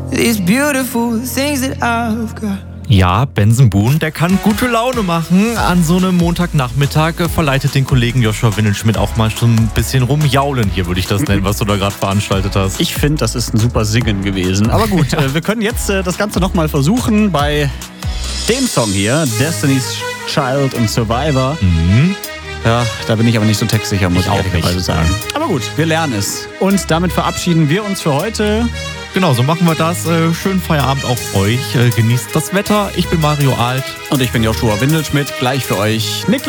these beautiful things that I've got. Ja, Benson Boone, der kann gute Laune machen. An so einem Montagnachmittag verleitet den Kollegen Joshua Windelschmidt auch mal schon ein bisschen rumjaulen. Hier würde ich das nennen, was du da gerade veranstaltet hast. Ich finde, das ist ein super Singen gewesen. Aber gut, wir können jetzt das Ganze nochmal versuchen bei dem Song hier, Destiny's Child und Survivor. Ja, da bin ich aber nicht so textsicher, muss ich ehrlicherweise sagen. Aber gut, wir lernen es. Und damit verabschieden wir uns für heute. Genau, so machen wir das. Schönen Feierabend auf euch. Genießt das Wetter. Ich bin Mario Alt. Und ich bin Joshua Windelschmidt. Gleich für euch Niklas.